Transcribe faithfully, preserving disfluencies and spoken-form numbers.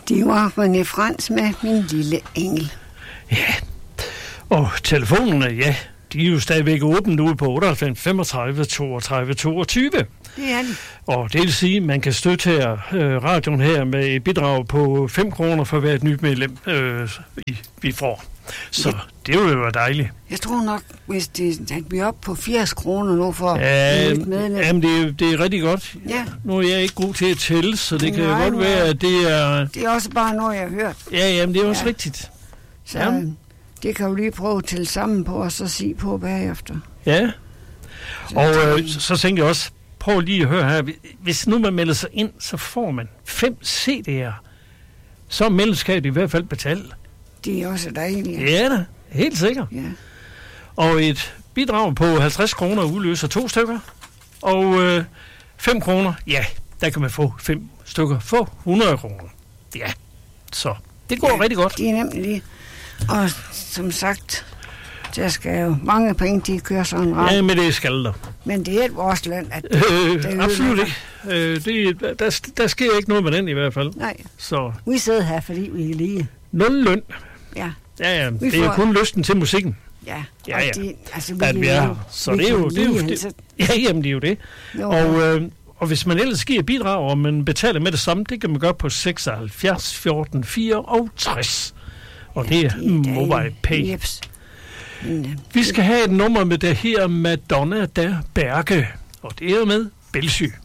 Det var René Frans med Min lille engel. Ja, og telefonerne, ja, de er jo stadigvæk åbent ude på otteoghalvfems femogtredive toogtredive toogtyve. Det er de. Og det vil sige, at man kan støtte her, øh, radioen her med et bidrag på fem kroner for hvert nyt medlem, øh, vi, vi får. Så ja. Det vil jo være dejligt. Jeg tror nok, hvis det, at vi er oppe på firs kroner nu for ja, et medlem. Jamen, det er, det er rigtig godt. Ja. Nu er jeg ikke god til at tælle, så det kan Nej, jo godt være, at det er... Det er også bare noget, jeg har hørt. Ja, jamen, det er også ja. rigtigt. Så ja. Det kan jo lige prøve at tælle sammen på, og så sige på bagefter. Ja. Så og øh, så, så tænker jeg også, prøv lige at høre her. Hvis nu man melder sig ind, så får man fem C D'er. Så er medlemskabet i hvert fald betalt. Det er også dejligt. Ja da, helt sikkert. Ja. Og et bidrag på halvtreds kroner udløser to stykker. Og øh, fem kroner, ja, der kan man få fem stykker for hundrede kroner. Ja, så det går ja, rigtig godt. Det er nemlig lige. Og som sagt, der skal jo mange penge, de kører sådan ret. Ja, men det skal der. Men det er et vores land, at det, øh, det absolut ikke. Øh, det, der, der sker ikke noget med den i hvert fald. Nej, så. Vi sidder her, fordi vi er lige. Nul løn. Ja. Ja, ja, det får... er jo kun lysten til musikken. Ja, ja, ja. Det, altså, vi at vi er så det er jo det. Er jo, det ja, jamen, det er jo det. Jo, og, øh, og hvis man ellers giver bidrag, og man betaler med det samme, det kan man gøre på seksoghalvfjerds fjorten fireogtres. Og ja, det er, det er mobile pay. Jeps. Men, vi skal have et nummer med det her Madonna der Berge, og det er med Belsy.